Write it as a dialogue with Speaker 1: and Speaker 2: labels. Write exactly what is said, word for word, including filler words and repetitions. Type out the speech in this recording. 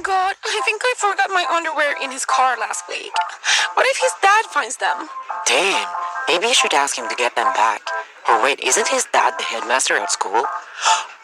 Speaker 1: god, I think I forgot my underwear in his car last week. What if his dad finds them?
Speaker 2: Damn, maybe you should ask him to get them back. Or wait, isn't his dad the headmaster at school?